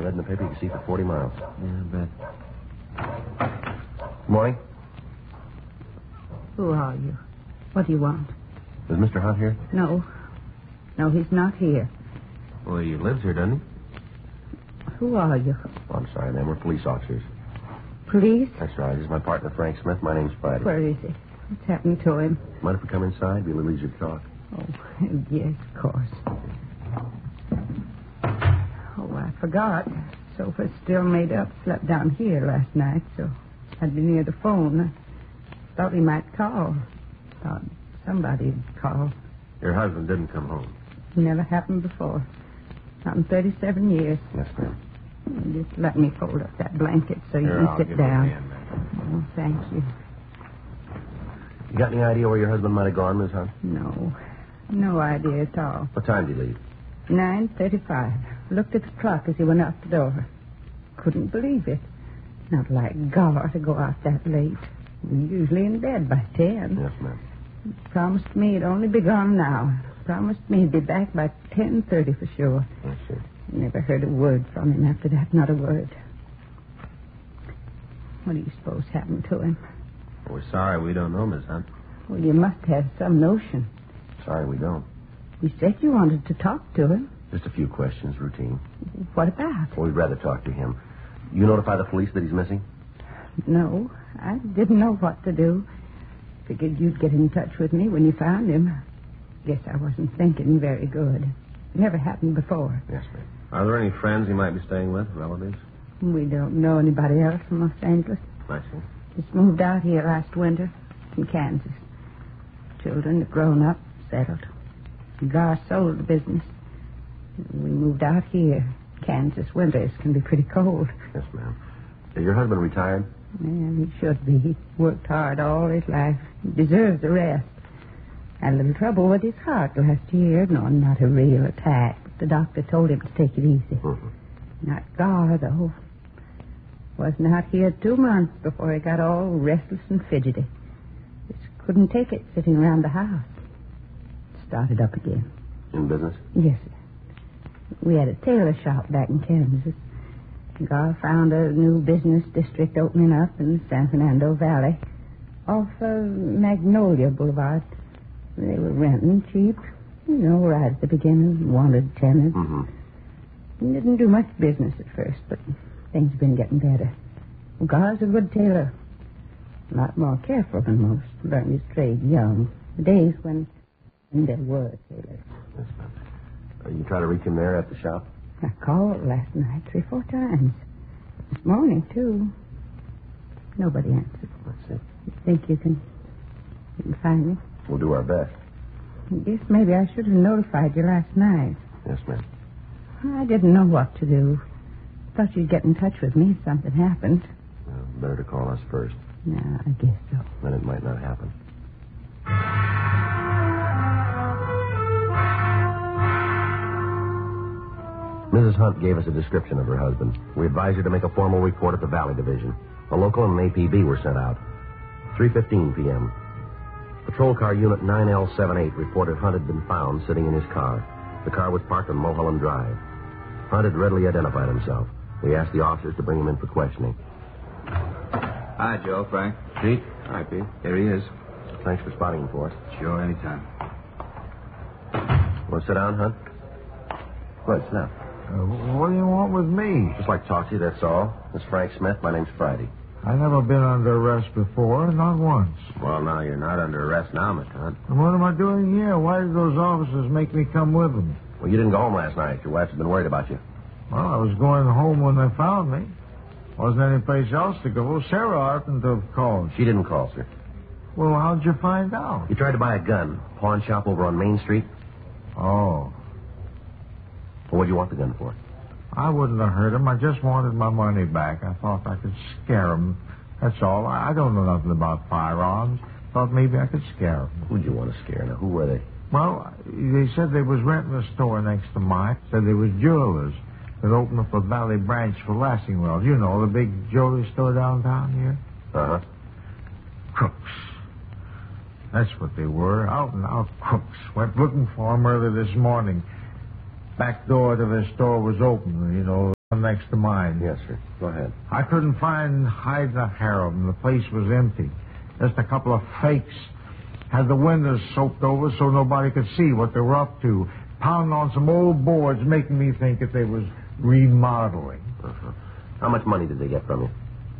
read in the paper you can see for 40 miles. Yeah, I bet. Morning. Who are you? What do you want? Is Mr. Hunt here? No. No, he's not here. Well, he lives here, doesn't he? Who are you? Oh, I'm sorry, ma'am. We're police officers. Police? That's right. This is my partner, Frank Smith. My name's Friday. Where is he? What's happened to him? Mind if we come inside? Be a little easier to talk. Oh, yes, of course. Oh, I forgot. Sofa's still made up. Slept down here last night, so I'd be near the phone. I thought he might call. Thought somebody'd call. Your husband didn't come home. Never happened before. Not in 37 years. Yes, ma'am. Just let me fold up that blanket so you Here, can I'll sit give you a down. hand, ma'am. Oh, thank you. You got any idea where your husband might have gone, Miss Hunt? No. No idea at all. What time did he leave? 9:35. Looked at the clock as he went out the door. Couldn't believe it. Not like Gar to go out that late. Usually in bed by 10. Yes, ma'am. Promised me he'd only be gone now. Promised me he'd be back by 10:30 for sure. Yes, sir. Never heard a word from him after that. Not a word. What do you suppose happened to him? We're sorry we don't know, Miss Hunt. Well, you must have some notion. Sorry, we don't. You said you wanted to talk to him. Just a few questions, routine. What about? Well, we'd rather talk to him. You notify the police that he's missing? No, I didn't know what to do. Figured you'd get in touch with me when you found him. Guess I wasn't thinking very good. Never happened before. Yes, ma'am. Are there any friends he might be staying with, relatives? We don't know anybody else from Los Angeles. I see. Just moved out here last winter from Kansas. Children have grown up, settled. Gar sold the business. We moved out here. Kansas winters can be pretty cold. Yes, ma'am. Is your husband retired? Yeah, he should be. He worked hard all his life. He deserves a rest. Had a little trouble with his heart last year. No, not a real attack. But the doctor told him to take it easy. Mm-hmm. Not Gar, though. Wasn't out here 2 months before he got all restless and fidgety. Just couldn't take it sitting around the house. Started up again. In business? Yes, sir. We had a tailor shop back in Kansas. Gar found a new business district opening up in the San Fernando Valley off Magnolia Boulevard. They were renting cheap, right at the beginning, wanted tenants. Mm-hmm. Didn't do much business at first, but things have been getting better. Gar's a good tailor. A lot more careful than most. Learned his trade young. The days when there were tailors. Yes, ma'am. You try to reach him there at the shop? I called last night 3 or 4 times. This morning, too. Nobody answered. That's it. You think you can find me? We'll do our best. I guess maybe I should have notified you last night. Yes, ma'am. I didn't know what to do. Thought you'd get in touch with me if something happened. Well, better to call us first. No, I guess so. Then it might not happen. Mrs. Hunt gave us a description of her husband. We advised her to make a formal report at the Valley Division. A local and an APB were sent out. 3:15 p.m. Patrol car unit 9L78 reported Hunt had been found sitting in his car. The car was parked on Mulholland Drive. Hunt had readily identified himself. We asked the officers to bring him in for questioning. Hi, Joe, Frank. Pete? Hi, Pete. Here he is. Thanks for spotting him for us. Sure, anytime. Want to sit down, Hunt? Go ahead, sit down. What do you want with me? Just like to talk to you, that's all. This is Frank Smith. My name's Friday. I've never been under arrest before, not once. Well, now you're not under arrest now, Mr. Hunt. And what am I doing here? Why did those officers make me come with them? Well, you didn't go home last night. Your wife's been worried about you. Well, I was going home when they found me. Wasn't any place else to go. Sarah oughtn't to have called. She didn't call, sir. Well, how'd you find out? You tried to buy a gun. Pawn shop over on Main Street. Oh, Well, what'd you want the gun for? I wouldn't have hurt him. I just wanted my money back. I thought I could scare him. That's all. I don't know nothing about firearms. Thought maybe I could scare him. Who'd you want to scare? Now, who were they? Well, they said they was renting a store next to mine. Said they was jewelers that opened up a Valley branch for Lassingwell. You know, the big jewelry store downtown here. Uh-huh. Crooks. That's what they were. Out and out crooks. Went looking for them early this morning. Back door to their store was open. You know, next to mine. Yes, sir. Go ahead. I couldn't find hide nor hair of them. The place was empty. Just a couple of fakes. Had the windows soaked over so nobody could see what they were up to. Pounding on some old boards, making me think that they was remodeling. Uh-huh. How much money did they get from you?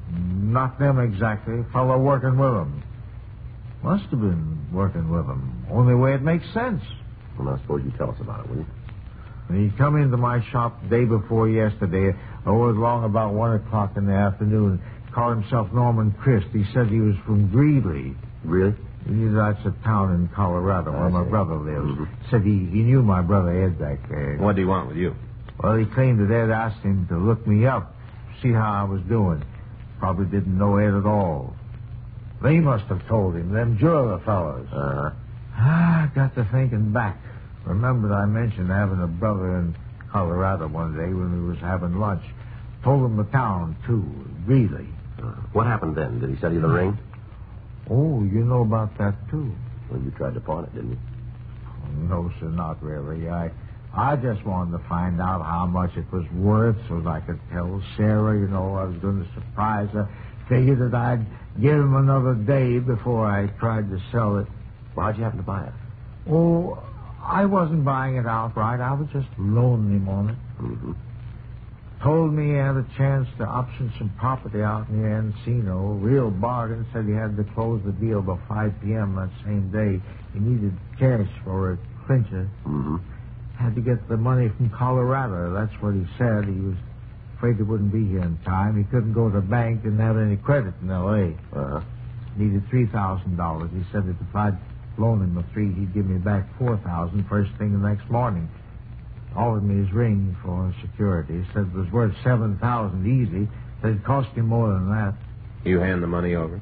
Not them exactly. Fellow working with them. Must have been working with them. Only way it makes sense. Well, now, suppose you tell us about it, will you? He come into my shop the day before yesterday. It was long about 1 o'clock in the afternoon. Called himself Norman Christ. He said he was from Greeley. Really? That's a town in Colorado where my brother lives. Mm-hmm. Said he knew my brother Ed back there. What do you want with you? Well, he claimed that Ed asked him to look me up, see how I was doing. Probably didn't know Ed at all. They must have told him, them jeweler fellows. Uh-huh. I got to thinking back. Remembered I mentioned having a brother in Colorado one day when we was having lunch. Told him the town, too, Greeley. What happened then? Did he sell you the ring? Oh, you know about that, too. Well, you tried to pawn it, didn't you? No, sir, not really. I just wanted to find out how much it was worth so that I could tell Sarah, I was going to surprise her. Figured that I'd give him another day before I tried to sell it. Well, how'd you happen to buy it? Oh, I wasn't buying it outright. I was just loaning him on it. Mm-hmm. Told me he had a chance to option some property out near Encino. Real bargain. Said he had to close the deal by 5 p.m. that same day. He needed cash for a clincher. Mm-hmm. Had to get the money from Colorado. That's what he said. He was afraid he wouldn't be here in time. He couldn't go to the bank. Didn't have any credit in L.A. Uh-huh. Needed $3,000. He said that if I'd loan him the $3,000, he'd give me back $4,000 first thing the next morning. Offered me his ring for security. He said it was worth $7,000 easy. Said it cost him more than that. You hand the money over?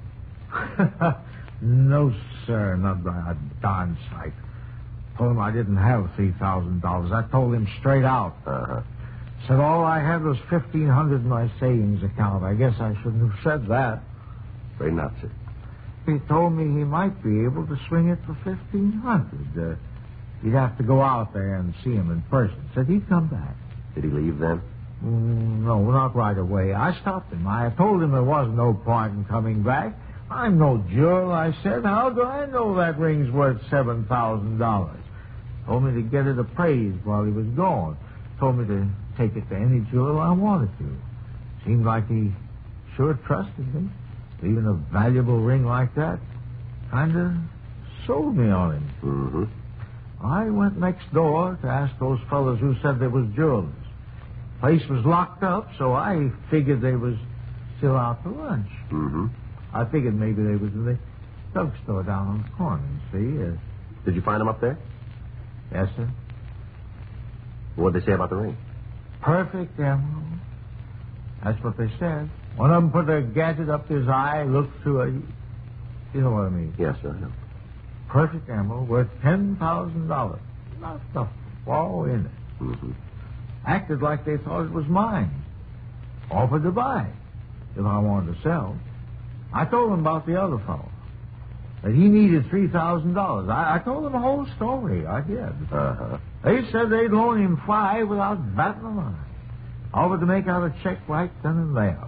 No, sir, not by a darn sight. Told him I didn't have $3,000. I told him straight out. Uh-huh. Said all I had was $1,500 in my savings account. I guess I shouldn't have said that. Very nuts, sir. He told me he might be able to swing it for $1,500. He'd have to go out there and see him in person. Said he'd come back. Did he leave then? No, not right away. I stopped him. I told him there was no point in coming back. I'm no jeweler, I said. How do I know that ring's worth $7,000? Told me to get it appraised while he was gone. Told me to take it to any jeweler I wanted to. Seemed like he sure trusted me. Even a valuable ring like that kind of sold me on him. Mm-hmm. I went next door to ask those fellas who said they was jewelers. Place was locked up, so I figured they was still out for lunch. Mm-hmm. I figured maybe they was in the drugstore down on the corner, see? Did you find him up there? Yes, sir. What'd they say about the ring? Perfect emerald. That's what they said. One of them put a gadget up to his eye, looked through a... You know what I mean? Yes, sir, I know. Perfect emerald worth $10,000. Not the flaw in it. Mm-hmm. Acted like they thought it was mine. Offered to buy if I wanted to sell. I told them about the other fellow. That he needed $3,000. I told them the whole story. I did. Uh-huh. They said they'd loan him $5,000 without batting an eye. Offered to make out a check right then and there.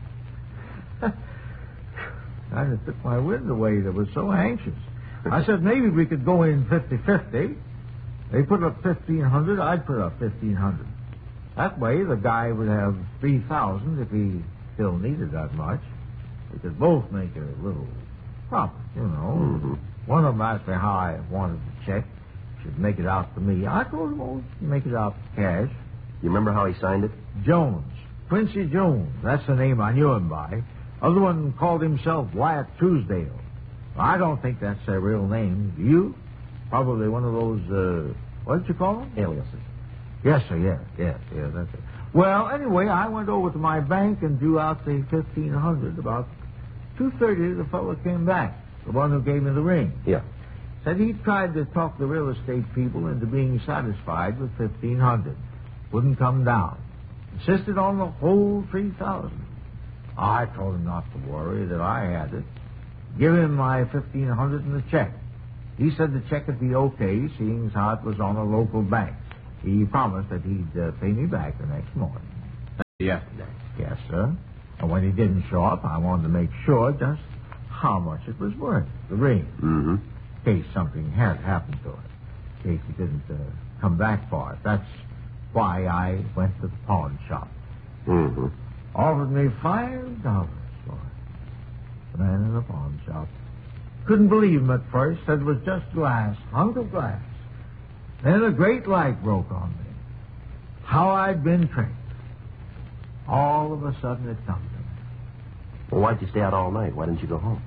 Kind of took my wind away. They were so anxious. I said maybe we could go in 50-50. They put up $1,500. I'd put up $1,500. That way, the guy would have $3,000 if he still needed that much. We could both make a little profit, Mm-hmm. One of them asked me how I wanted the check. Should make it out to me. I told him, make it out cash. You remember how he signed it? Jones. Quincy Jones. That's the name I knew him by. Other one called himself Wyatt Truesdale. I don't think that's their real name. Do you? Probably one of those, what did you call them? Aliases. Yes, sir, yeah, that's it. Well, anyway, I went over to my bank and drew out the $1,500. About 2:30, the fellow came back, the one who gave me the ring. Yeah. Said he tried to talk the real estate people into being satisfied with $1,500. Wouldn't come down. Insisted on the whole $3,000. I told him not to worry, that I had it. Give him my $1,500 and the check. He said the check would be okay, seeing as how it was on a local bank. He promised that he'd pay me back the next morning. Yesterday. Yes, sir. And when he didn't show up, I wanted to make sure just how much it was worth, the ring. Mm-hmm. In case something had happened to it. In case he didn't come back for it. That's why I went to the pawn shop. Mm-hmm. Offered me $5 for it. The man in the pawn shop. Couldn't believe him at first. Said it was just glass, hunk of glass. Then a great light broke on me. How I'd been tricked. All of a sudden it come to me. Well, why'd you stay out all night? Why didn't you go home?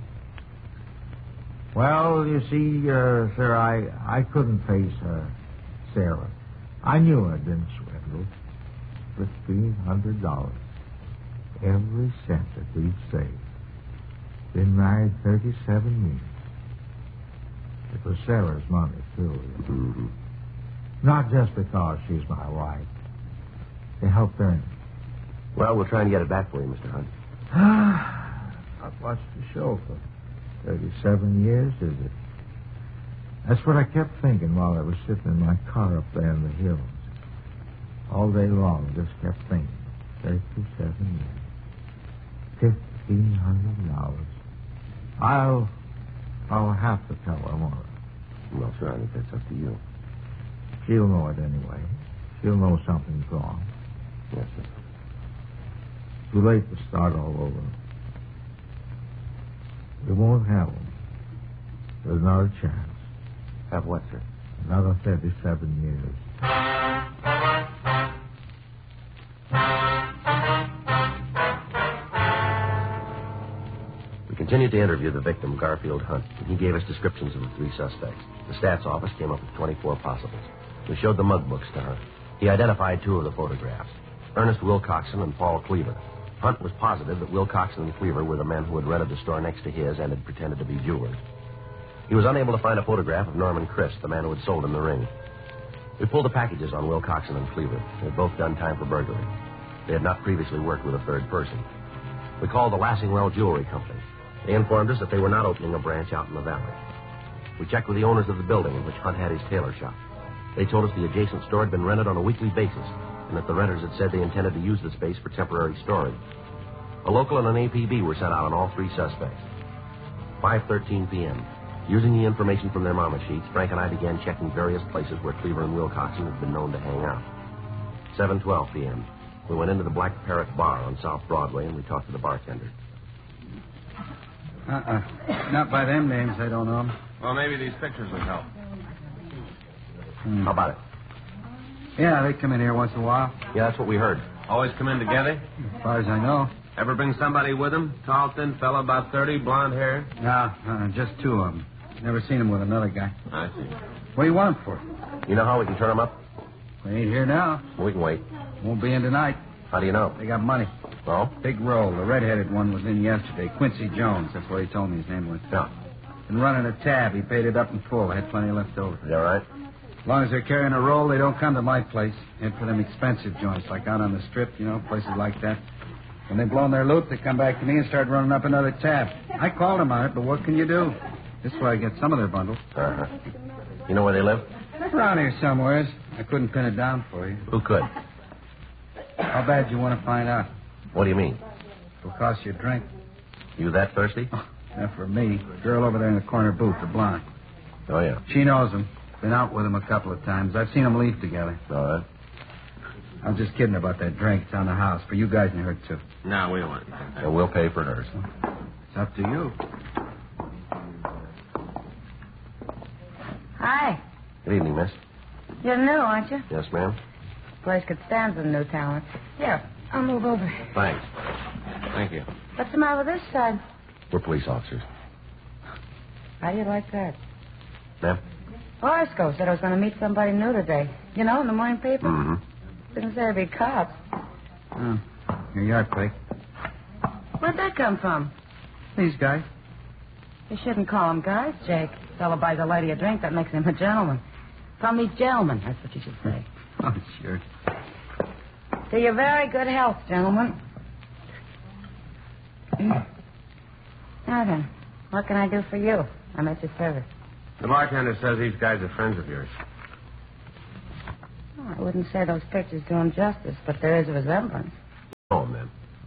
Well, you see, sir, I couldn't face Sarah. I knew I'd been swindled. $1,500. Every cent that we'd saved. Been married 37 years. It was Sarah's money, too. Mm-hmm. Not just because she's my wife. They helped earn it. Well, we'll try and get it back for you, Mr. Hunt. Not much to show for 37 years, is it? That's what I kept thinking while I was sitting in my car up there in the hills. All day long, just kept thinking. 37 years. $1,500. I'll have to tell her, won't I? Well, sir, I think that's up to you. She'll know it anyway. She'll know something's wrong. Yes, sir. Too late to start all over. We won't have them. There's another chance. Have what, sir? Another 37 years. We continued to interview the victim, Garfield Hunt, and he gave us descriptions of the three suspects. The stats office came up with 24 possibles. We showed the mug books to Hunt. He identified two of the photographs, Ernest Wilcoxon and Paul Cleaver. Hunt was positive that Wilcoxon and Cleaver were the men who had rented the store next to his and had pretended to be jewelers. He was unable to find a photograph of Norman Christ, the man who had sold him the ring. We pulled the packages on Wilcoxon and Cleaver. They had both done time for burglary. They had not previously worked with a third person. We called the Lassingwell Jewelry Company. They informed us that they were not opening a branch out in the valley. We checked with the owners of the building in which Hunt had his tailor shop. They told us the adjacent store had been rented on a weekly basis, and that the renters had said they intended to use the space for temporary storage. A local and an APB were sent out on all three suspects. 5:13 p.m. Using the information from their mama sheets, Frank and I began checking various places where Cleaver and Wilcoxon had been known to hang out. 7:12 p.m. We went into the Black Parrot Bar on South Broadway, and we talked to the bartender. Not by them names, I don't know. Well, maybe these pictures would help. How about it? Yeah, they come in here once in a while. Yeah, that's what we heard. Always come in together? As far as I know. Ever bring somebody with them? Tall, thin fella, about 30, blonde hair? No, just two of them. Never seen them with another guy. I see. What do you want them for? You know how we can turn them up? They ain't here now. We can wait. Won't be in tonight. How do you know? They got money. Oh? Big roll. The red-headed one was in yesterday. Quincy Jones. That's what he told me his name was. Yeah. Been running a tab. He paid it up in full. I had plenty left over. Is that right? As long as they're carrying a roll, they don't come to my place. Head for them expensive joints, like out on the strip, places like that. When they've blown their loot, they come back to me and start running up another tab. I called them on it, but what can you do? This is where I get some of their bundles. Uh-huh. You know where they live? Around here somewheres. I couldn't pin it down for you. Who could? How bad do you want to find out? What do you mean? It'll cost you a drink. You that thirsty? Not for me. Girl over there in the corner booth, the blonde. Oh, yeah. She knows him. Been out with him a couple of times. I've seen them leave together. All right. I was just kidding about that drink. It's on the house. For you guys and her, too. No, we don't want anything. And we'll pay for hers. It's up to you. Hi. Good evening, miss. You're new, aren't you? Yes, ma'am. Place could stand some new talent. Here, I'll move over. Thanks. Thank you. What's the matter with this side? We're police officers. How do you like that? Ma'am? Horoscope said I was going to meet somebody new today. You know, in the morning paper. Mm-hmm. Didn't say there'd be cops. Oh, your yard plate. Where'd that come from? These guys. You shouldn't call them guys, Jake. Fellow buys a lady a drink, that makes him a gentleman. From these gentlemen, that's what you should say. Oh, sure. To your very good health, gentlemen. Now then, what can I do for you? I'm at your service. The bartender says these guys are friends of yours. Oh, I wouldn't say those pictures do them justice, but there is a resemblance.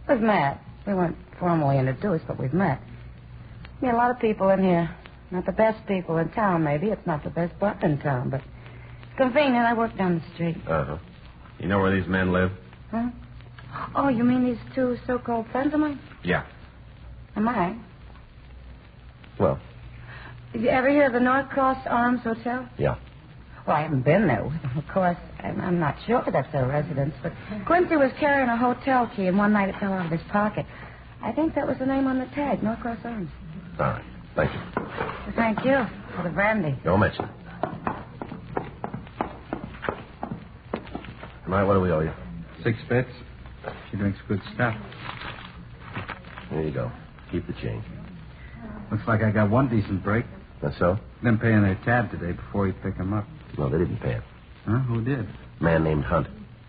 We've met. We weren't formally introduced, but we've met. Yeah, a lot of people in here. Not the best people in town, maybe. It's not the best bar in town, but it's convenient. I work down the street. Uh-huh. You know where these men live? Huh? Oh, you mean these two so-called friends of mine? Yeah. Am I? Well, Did you ever hear of the North Cross Arms Hotel? yeah. Well, I haven't been there. Of course, I'm not sure that's their residence, but Quincy was carrying a hotel key, and one night it fell out of his pocket. I think that was the name on the tag, North Cross Arms. All right. Thank you. Well, thank you for the brandy. Don't mention it. Tonight, what do we owe you? 6 bits. She drinks good stuff. There you go. Keep the change. Looks like I got one decent break. That's so? Them paying their tab today before you pick them up. No, they didn't pay it. Huh? Who did? A man named Hunt.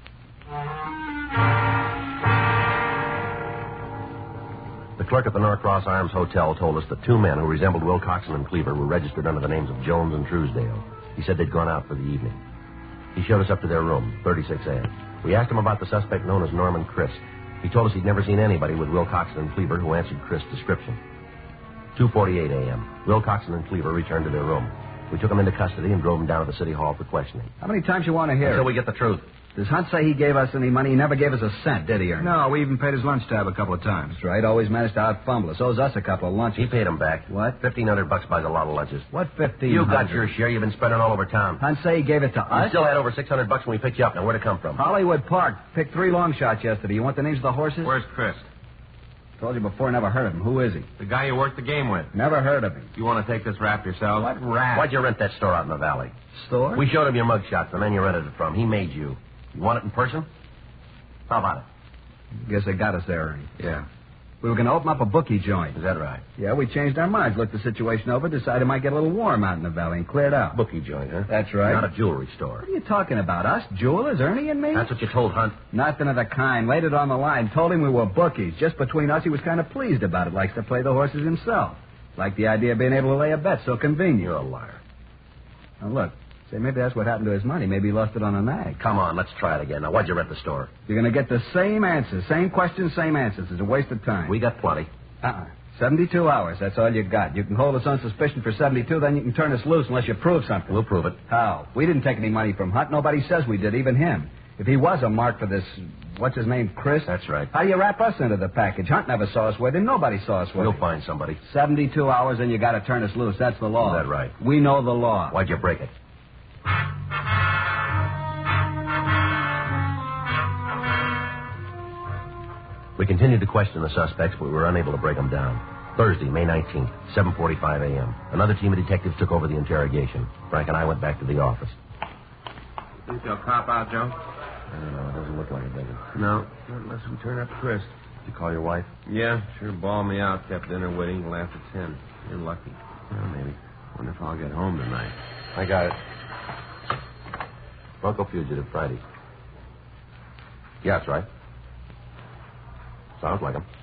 The clerk at the Norcross Arms Hotel told us that 2 men who resembled Wilcoxon and Cleaver were registered under the names of Jones and Truesdale. He said they'd gone out for the evening. He showed us up to their room, 36A. We asked him about the suspect known as Norman Christ. He told us he'd never seen anybody with Wilcoxon and Cleaver who answered Christ's description. 2:48 a.m. Wilcoxon and Cleaver returned to their room. We took them into custody and drove them down to the city hall for questioning. How many times you want to hear Until it? we get the truth. Does Hunt say he gave us any money? He never gave us a cent, did he, Ernie? No, we even paid his lunch tab a couple of times. That's right. Always managed to out-fumble us. Owes us a couple of lunches. He paid him back. What? $1,500 buys a lot of lunches. What 15? You got your share. You've been spending all over town. Hunt say he gave it to You us? still had over $600 when we picked you up. Now, where'd it come from? Hollywood Park. Picked 3 long shots yesterday. You want the names of the horses? Where's Chris? Told you before, never heard of him. Who is he? The guy you worked the game with. Never heard of him. You want to take this rap yourself? What rat? Why'd you rent that store out in the valley? Store? We showed him your mugshots, the man you rented it from. He made you. You want it in person? How about it? Guess they got us there, Ernie. Yeah. We were going to open up a bookie joint. Is that right? Yeah, we changed our minds, looked the situation over, decided it might get a little warm out in the valley, and cleared out. Bookie joint, huh? That's right. Not a jewelry store. What are you talking about? Us? Jewelers? Ernie and me? That's what you told Hunt. Nothing of the kind. Laid it on the line. Told him we were bookies. Just between us, he was kind of pleased about it. Likes to play the horses himself. Liked the idea of being able to lay a bet so convenient. You're a liar. Now, look. Say, maybe that's what happened to his money. Maybe he lost it on a nag. Come on, let's try it again. Now, why'd you rent the store? You're going to get the same answers. Same questions, same answers. It's a waste of time. We got plenty. 72 hours. That's all you got. You can hold us on suspicion for 72, then you can turn us loose unless you prove something. We'll prove it. How? We didn't take any money from Hunt. Nobody says we did, even him. If he was a mark for this, what's his name, Chris? That's right. How do you wrap us into the package? Hunt never saw us with him. Nobody saw us with We'll him. find somebody. 72 hours, and you got to turn us loose. That's the law. Is that right? We know the law. Why'd you break it? We continued to question the suspects, but we were unable to break them down. Thursday, May 19th, 7:45 a.m. Another team of detectives took over the interrogation. Frank and I went back to the office. Think they'll cop out, Joe? I don't know. It doesn't look like it, does it? No. Not unless we turn up Chris. Did you call your wife? Yeah, sure bawled me out. Kept dinner waiting till after 10. You're lucky. Well, maybe. Wonder if I'll get home tonight. I got it. Bronco fugitive, Friday. Yeah, that's right. Sounds like him.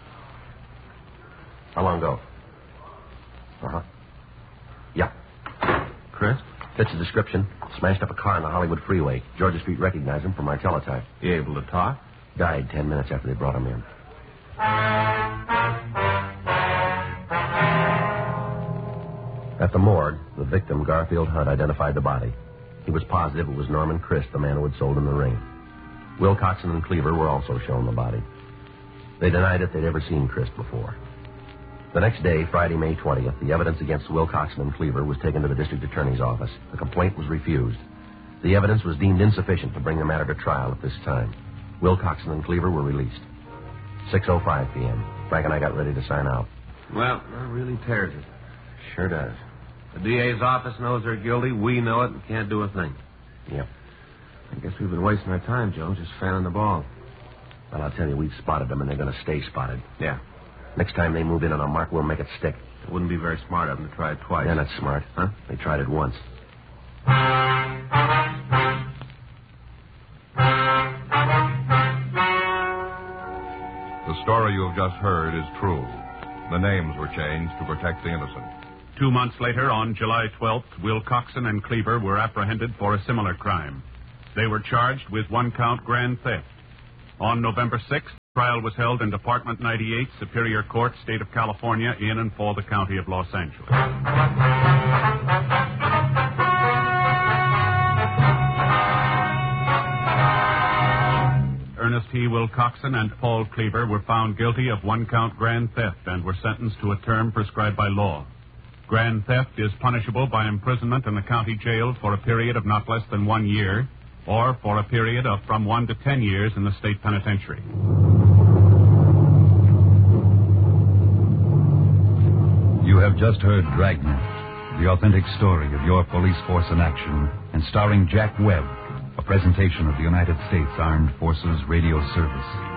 How long ago? Uh-huh. Yeah. Chris? Fits the description. Smashed up a car on the Hollywood freeway. Georgia Street recognized him from our teletype. You able to talk? Died 10 minutes after they brought him in. At the morgue, the victim, Garfield Hunt, identified the body. He was positive it was Norman Christ, the man who had sold him the ring. Wilcoxon and Cleaver were also shown the body. They denied that they'd ever seen Christ before. The next day, Friday, May 20th, the evidence against Wilcoxon and Cleaver was taken to the district attorney's office. The complaint was refused. The evidence was deemed insufficient to bring the matter to trial at this time. Wilcoxon and Cleaver were released. 6:05 p.m. Frank and I got ready to sign out. Well, that really tears it. Sure does. The DA's office knows they're guilty. We know it and can't do a thing. Yep. I guess we've been wasting our time, Joe, just fanning the ball. Well, I'll tell you, we've spotted them, and they're going to stay spotted. Yeah. Next time they move in on a mark, we'll make it stick. It wouldn't be very smart of them to try it twice. They're not smart. Huh? They tried it once. The story you have just heard is true. The names were changed to protect the innocent. 2 months later, on July 12th, Wilcoxon and Cleaver were apprehended for a similar crime. They were charged with 1-count grand theft. On November 6th, Trial was held in Department 98, Superior Court, State of California, in and for the County of Los Angeles. Ernest T. Wilcoxon and Paul Cleaver were found guilty of one-count grand theft and were sentenced to a term prescribed by law. Grand theft is punishable by imprisonment in the county jail for a period of not less than 1 year, or for a period of from 1 to 10 years in the state penitentiary. You have just heard Dragnet, the authentic story of your police force in action, and starring Jack Webb, a presentation of the United States Armed Forces Radio Service.